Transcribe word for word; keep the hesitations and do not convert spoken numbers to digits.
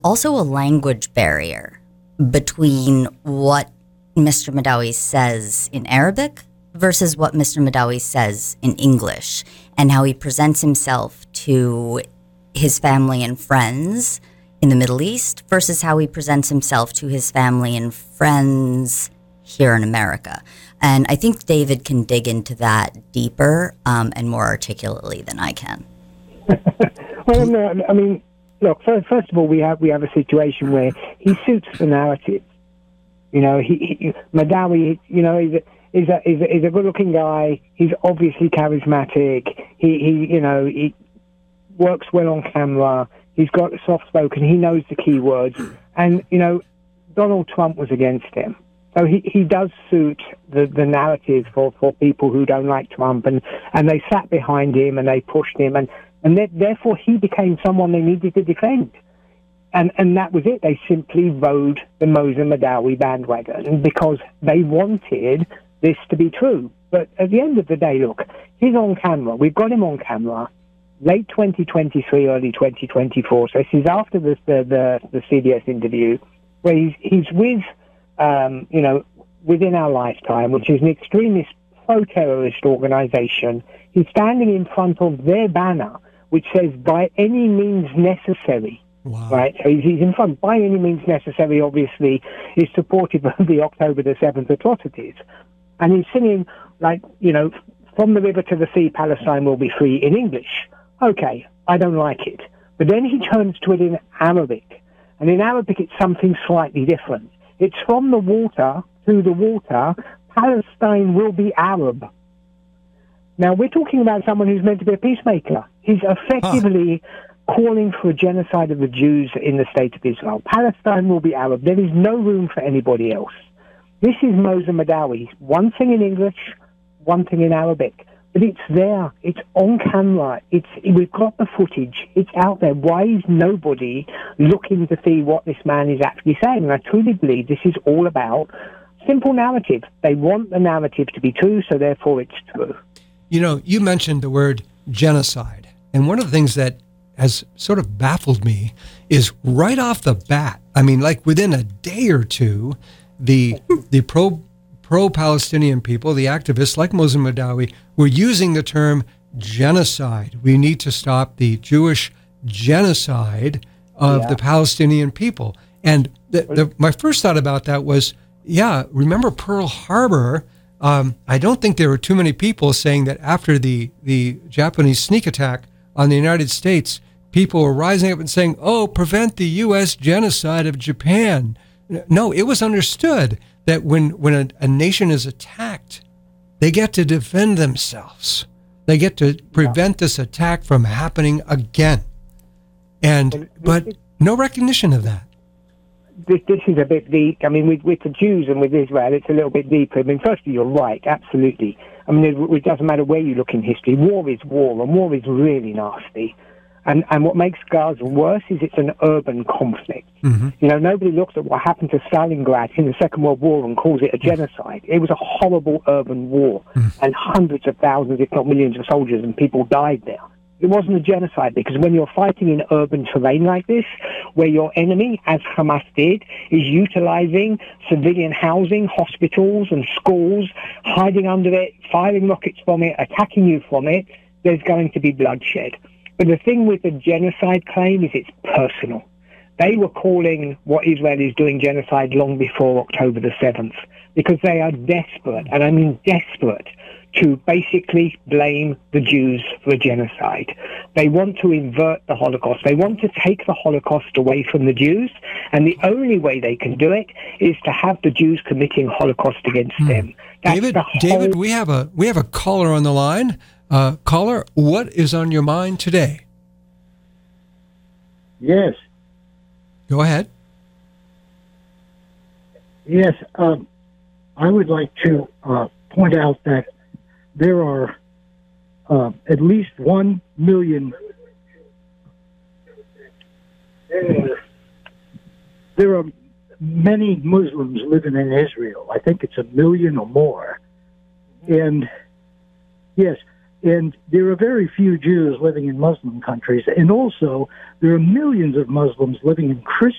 also a language barrier between what Mister Madawi says in Arabic versus what Mister Madawi says in English, and how he presents himself to his family and friends in the Middle East versus how he presents himself to his family and friends here in America. And I think David can dig into that deeper um, and more articulately than I can. Well, no, I mean, look, first, first of all, we have we have a situation where he suits the narrative. You know, he, he Madawi, you know, he's a, he's a, he's a, he's a good-looking guy. He's obviously charismatic. He, he, you know, he works well on camera. He's got soft-spoken. He knows the key words. And, you know, Donald Trump was against him. So he, he does suit the, the narrative for, for people who don't like Trump. And, and they sat behind him and they pushed him. And, and they, therefore he became someone they needed to defend. And and that was it. They simply rode the Moser Madawi bandwagon because they wanted this to be true. But at the end of the day, look, he's on camera. We've got him on camera. Late twenty twenty-three, early twenty twenty-four. So this is after the the, the, the C B S interview, where he's, he's with, um, you know, Within Our Lifetime, which is an extremist pro-terrorist organization. He's standing in front of their banner, which says, by any means necessary. Wow. Right, so he's, he's in front, by any means necessary, obviously, is supportive of the October the seventh atrocities. And he's singing, like, you know, from the river to the sea, Palestine will be free in English. Okay, I don't like it. But then he turns to it in Arabic. And in Arabic, it's something slightly different. It's from the water to the water, Palestine will be Arab. Now, we're talking about someone who's meant to be a peacemaker. He's effectively... Huh. calling for a genocide of the Jews in the state of Israel. Palestine will be Arab. There is no room for anybody else. This is Moser Madawi. One thing in English, one thing in Arabic. But it's there. It's on camera. It's we've got the footage. It's out there. Why is nobody looking to see what this man is actually saying? And I truly believe this is all about simple narrative. They want the narrative to be true, so therefore it's true. You know, you mentioned the word genocide. And one of the things that has sort of baffled me is right off the bat, I mean, like within a day or two, the the pro pro-Palestinian people, the activists like Moser Madawi, were using the term genocide. We need to stop the Jewish genocide of yeah. the Palestinian people. And the, the, my first thought about that was, yeah, remember Pearl Harbor? Um, I don't think there were too many people saying that after the, the Japanese sneak attack on the United States, people were rising up and saying, oh, prevent the U S genocide of Japan. No, it was understood that when, when a, a nation is attacked, they get to defend themselves. They get to prevent this attack from happening again. And but no recognition of that. This, this is a bit deep. I mean, with, with the Jews and with Israel, it's a little bit deeper. I mean, firstly, you're right, absolutely. I mean, it, it doesn't matter where you look in history. War is war, and war is really nasty. And and what makes Gaza worse is it's an urban conflict. Mm-hmm. You know, nobody looks at what happened to Stalingrad in the Second World War and calls it a genocide. It was a horrible urban war, mm-hmm. and hundreds of thousands, if not millions of soldiers and people died there. It wasn't a genocide because when you're fighting in urban terrain like this, where your enemy, as Hamas did, is utilizing civilian housing, hospitals and schools, hiding under it, firing rockets from it, attacking you from it, there's going to be bloodshed. But the thing with the genocide claim is it's personal. They were calling what Israel is doing genocide long before October the seventh because they are desperate, and I mean desperate, to basically blame the Jews for a genocide. They want to invert the Holocaust. They want to take the Holocaust away from the Jews, and the only way they can do it is to have the Jews committing Holocaust against mm. them. That's David, the whole... David, we have a we have a caller on the line. Uh, caller, what is on your mind today? Yes. Go ahead. Yes, um, I would like to uh, point out that there are uh, at least one million. There are many Muslims living in Israel. I think it's a million or more. And yes, And there are very few Jews living in Muslim countries. And also, there are millions of Muslims living in Christian